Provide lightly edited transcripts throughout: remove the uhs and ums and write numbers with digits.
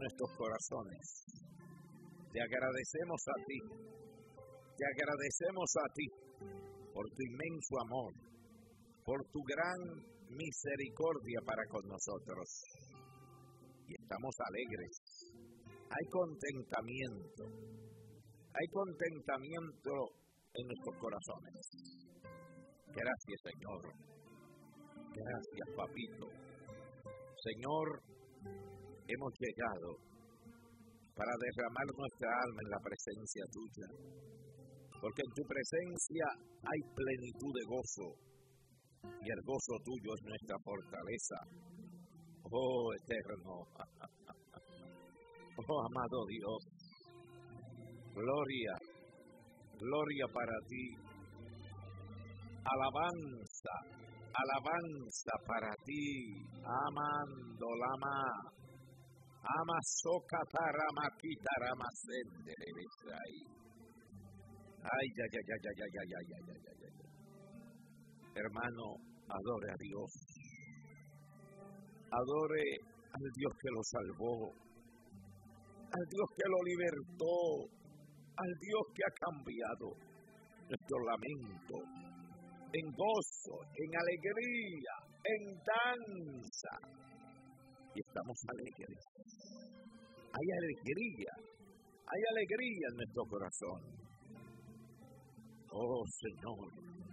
nuestros corazones. Te agradecemos a ti. Te agradecemos a ti por tu inmenso amor, por tu gran misericordia para con nosotros. Y estamos alegres. Hay contentamiento. Hay contentamiento en nuestros corazones. Gracias, Señor. Gracias, Papito. Señor, hemos llegado para derramar nuestra alma en la presencia tuya. Porque en tu presencia hay plenitud de gozo. Y el gozo tuyo es nuestra fortaleza. Oh, eterno. Oh, amado Dios. Gloria. Gloria para ti. Alabanza. Alabanza para ti. Amando lama. Ama soca para maquita ramasende ahí. Ay, ya. Hermano, adore a Dios. Adore al Dios que lo salvó. Al Dios que lo libertó. Al Dios que ha cambiado nuestro lamento en gozo, en alegría, en danza. Y estamos alegres. Hay alegría en nuestro corazón. Oh Señor,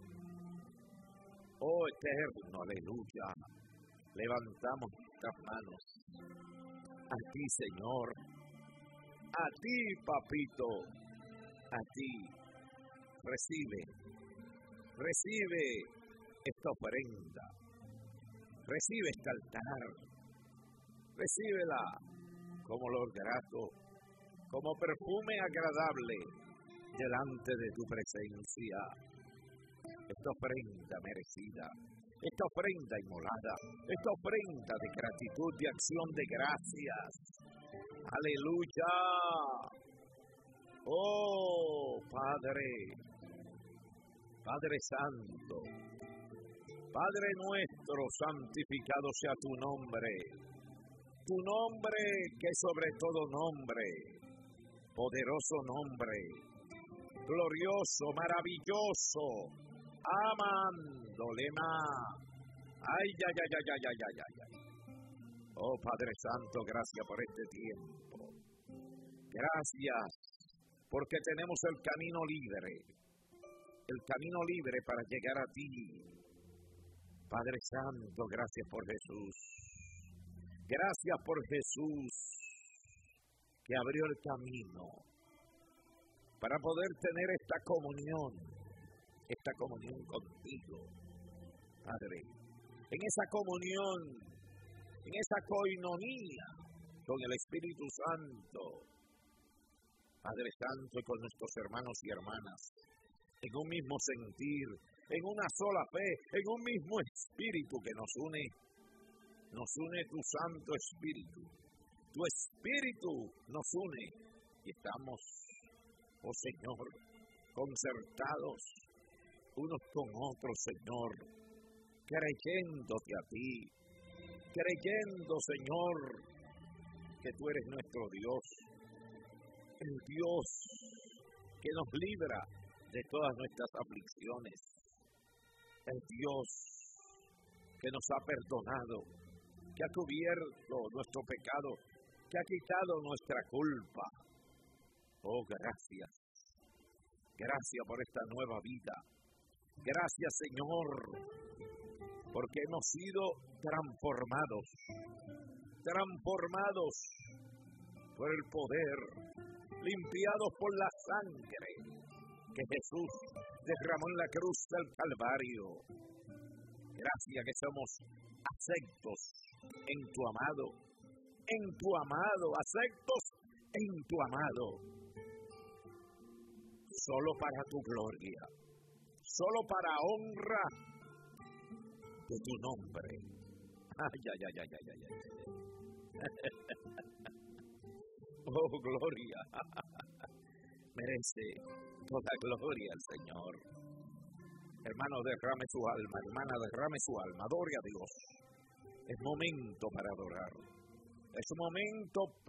oh eterno, aleluya. Levantamos nuestras manos a ti, Señor, a ti, Papito, a ti. Recibe esta ofrenda, recibe este altar, recíbela como olor grato, como perfume agradable delante de tu presencia. Esta ofrenda merecida, esta ofrenda inmolada, esta ofrenda de gratitud, de acción de gracias. ¡Aleluya! ¡Oh, Padre Santo! Padre nuestro, santificado sea tu nombre. Tu nombre que es sobre todo nombre. Poderoso nombre. Glorioso, maravilloso. Amandolema. Ay. Oh Padre Santo, gracias por este tiempo. Gracias porque tenemos el camino libre. El camino libre para llegar a ti. Padre Santo, gracias por Jesús. Gracias por Jesús que abrió el camino para poder tener esta comunión contigo, Padre. En esa comunión, en esa coinonía con el Espíritu Santo, Padre Santo, y con nuestros hermanos y hermanas, en un mismo sentir, en una sola fe, en un mismo espíritu que nos une tu Santo Espíritu. Tu Espíritu nos une y estamos, oh Señor, concertados unos con otros, Señor, creyéndote a ti, creyendo, Señor, que tú eres nuestro Dios, el Dios que nos libra de todas nuestras aflicciones, el Dios que nos ha perdonado, que ha cubierto nuestro pecado, que ha quitado nuestra culpa. Oh, gracias. Gracias por esta nueva vida. Gracias, Señor, porque hemos sido transformados por el poder, limpiados por la sangre que Jesús derramó en la cruz del Calvario. Gracias que somos aceptos en tu amado, aceptos en tu amado, solo para tu gloria, solo para honra de tu nombre. Ay. Oh, gloria. Merece toda gloria al Señor. Hermano, derrame su alma, hermana, derrame su alma, adore a Dios. Es momento para adorar. Es momento